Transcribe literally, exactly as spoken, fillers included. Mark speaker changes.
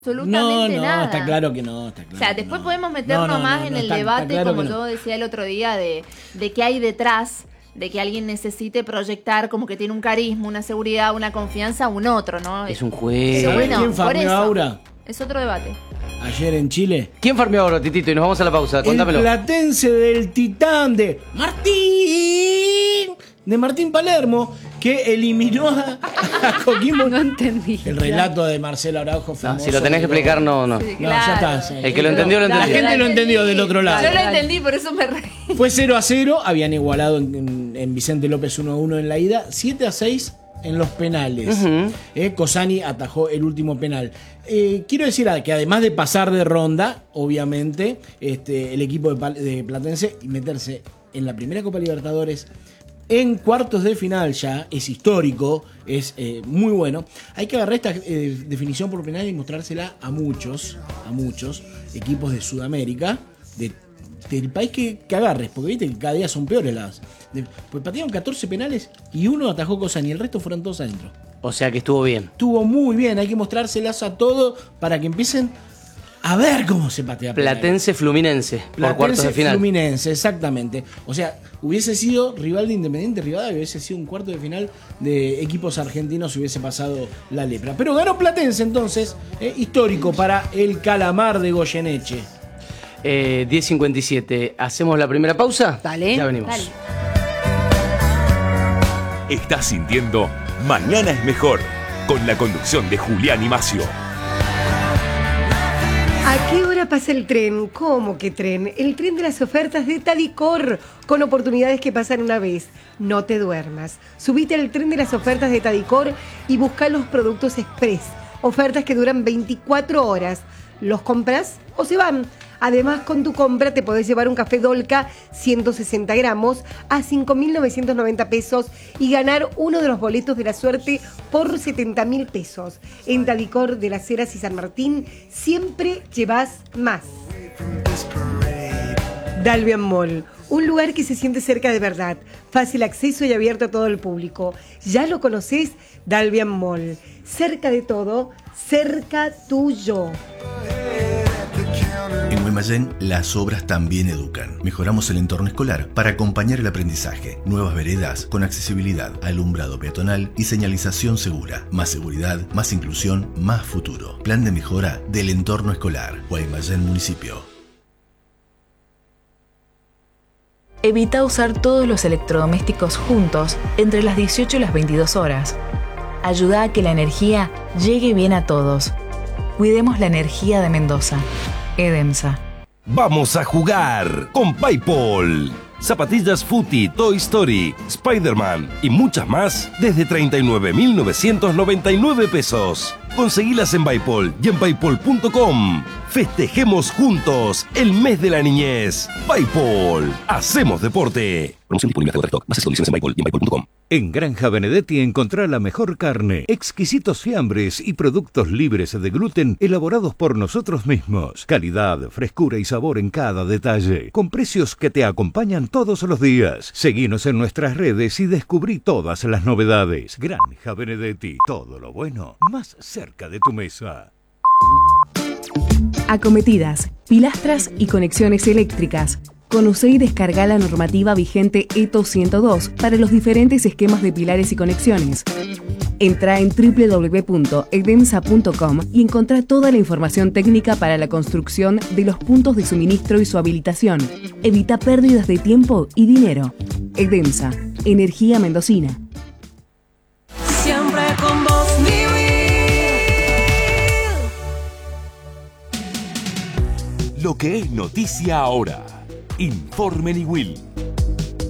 Speaker 1: absolutamente
Speaker 2: no, no,
Speaker 1: nada.
Speaker 2: está claro que no, está claro.
Speaker 1: O sea, después
Speaker 2: no.
Speaker 1: podemos meternos
Speaker 2: no, no,
Speaker 1: más
Speaker 2: no,
Speaker 1: en
Speaker 2: no,
Speaker 1: el
Speaker 2: está,
Speaker 1: debate,
Speaker 2: está claro
Speaker 1: como
Speaker 2: no.
Speaker 1: yo decía el otro día, de, de qué hay detrás, de que alguien necesite proyectar como que tiene un carisma, una seguridad, una confianza a un otro, ¿no?
Speaker 3: Es un juego.
Speaker 1: Pero bueno,
Speaker 2: ¿Quién
Speaker 1: por
Speaker 2: farmeó
Speaker 1: eso,
Speaker 2: a Aura
Speaker 1: es otro debate.
Speaker 2: ayer en Chile?
Speaker 3: ¿Quién farmeó ahora, Titito? Y nos vamos a la pausa. Contámelo.
Speaker 2: El platense del Titán de Martín, de Martín Palermo, que eliminó a, a Coquimbo.
Speaker 1: No entendí.
Speaker 2: El relato de Marcelo Araujo
Speaker 3: No,
Speaker 2: famoso.
Speaker 3: si lo tenés que explicar, no, no.
Speaker 1: Sí,
Speaker 2: No, ya está. sí.
Speaker 3: El que lo entendió, lo
Speaker 2: La
Speaker 3: entendió.
Speaker 2: gente lo entendió del otro lado.
Speaker 1: Yo lo entendí, por eso me reí.
Speaker 2: Fue cero a cero, habían igualado en, en- en Vicente López uno a uno en la ida, siete a seis en los penales.
Speaker 3: Ujú.
Speaker 2: Eh, Cosani atajó el último penal. Eh, quiero decir que además de pasar de ronda, obviamente, este, el equipo de, Pal- de Platense y meterse en la primera Copa Libertadores en cuartos de final ya, es histórico, es eh, muy bueno. Hay que agarrar esta eh, definición por penal y mostrársela a muchos, a muchos equipos de Sudamérica, de, del país que, que agarres, porque viste que cada día son peores las. De, pues patearon catorce penales y uno atajó Cosani y el resto fueron todos adentro.
Speaker 3: O sea que estuvo bien.
Speaker 2: Estuvo muy bien, hay que mostrárselas a todos para que empiecen a ver cómo se patea penales.
Speaker 3: Platense Fluminense, por
Speaker 2: Platense
Speaker 3: cuartos de final.
Speaker 2: Fluminense, exactamente. O sea, hubiese sido rival de Independiente Rivadavia, hubiese sido un cuarto de final de equipos argentinos, hubiese pasado la lepra. Pero ganó Platense entonces, eh, histórico para el Calamar de Goyeneche.
Speaker 3: Eh, diez cincuenta y siete. ¿Hacemos la primera pausa?
Speaker 4: Dale.
Speaker 3: Ya venimos.
Speaker 1: Dale.
Speaker 5: Estás sintiendo Mañana es Mejor, con la conducción de Julián y Macio.
Speaker 4: ¿A qué hora pasa el tren? ¿Cómo que tren? El tren de las ofertas de Tadicor, con oportunidades que pasan una vez. No te duermas. Subite al tren de las ofertas de Tadicor y busca los productos express. Ofertas que duran veinticuatro horas. ¿Los compras o se van? Además, con tu compra te podés llevar un café Dolca ciento sesenta gramos a cinco mil novecientos noventa pesos y ganar uno de los boletos de la suerte por setenta mil pesos. En Tadicor de las Heras y San Martín siempre llevas más. Dalvian Mall, un lugar que se siente cerca de verdad, fácil acceso y abierto a todo el público. ¿Ya lo conocés? Dalvian Mall, cerca de todo, cerca tuyo.
Speaker 6: En Guaymallén, las obras también educan. Mejoramos el entorno escolar para acompañar el aprendizaje. Nuevas veredas con accesibilidad, alumbrado peatonal y señalización segura. Más seguridad, más inclusión, más futuro. Plan de mejora del entorno escolar. Guaymallén Municipio.
Speaker 7: Evita usar todos los electrodomésticos juntos entre las dieciocho y las veintidós horas. Ayuda a que la energía llegue bien a todos. Cuidemos la energía de Mendoza. Edemsa.
Speaker 8: Vamos a jugar con PayPal. Zapatillas Footy, Toy Story, Spider-Man y muchas más desde treinta y nueve mil novecientos noventa y nueve pesos. Conseguilas en PayPal y en paypal punto com. Festejemos juntos el mes de la niñez. PayPal. Hacemos deporte. Promoción disponible hasta stock. Bases y condiciones en PayPal y en paypal punto com.
Speaker 9: En Granja Benedetti encontrá la mejor carne, exquisitos fiambres y productos libres de gluten elaborados por nosotros mismos. Calidad, frescura y sabor en cada detalle, con precios que te acompañan todos los días. Seguinos en nuestras redes y descubrí todas las novedades. Granja Benedetti, todo lo bueno más cerca de tu mesa.
Speaker 10: Acometidas, pilastras y conexiones eléctricas. Conoce y descarga la normativa vigente E T O ciento dos para los diferentes esquemas de pilares y conexiones. Entra en doble u doble u doble u punto edemsa punto com y encontrá toda la información técnica para la construcción de los puntos de suministro y su habilitación. Evita pérdidas de tiempo y dinero. Edemsa, energía mendocina.
Speaker 11: Siempre con vos, mi
Speaker 5: Lo que es noticia ahora. Informe Niwil.